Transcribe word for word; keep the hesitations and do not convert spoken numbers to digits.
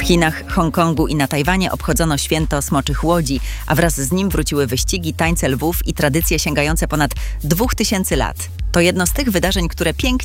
Chinach, Hongkongu i na Tajwanie obchodzono święto Smoczych Łodzi, a wraz z nim wróciły wyścigi, tańce lwów i tradycje sięgające ponad dwóch tysięcy lat. To jedno z tych wydarzeń, które pięknie